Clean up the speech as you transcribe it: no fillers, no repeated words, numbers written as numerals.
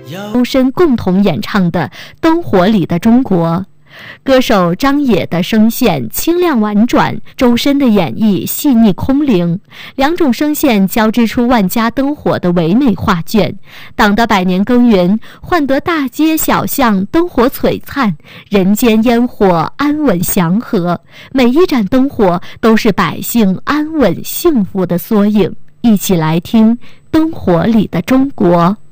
周深共同演唱的《灯火里的中国》。歌手张也的声线清亮婉转，周深的演绎细腻空灵，两种声线交织出万家灯火的唯美画卷。党的百年耕耘，换得大街小巷灯火璀璨，人间烟火安稳祥和。每一盏灯火都是百姓安稳幸福的缩影。一起来听《灯火里的中国》。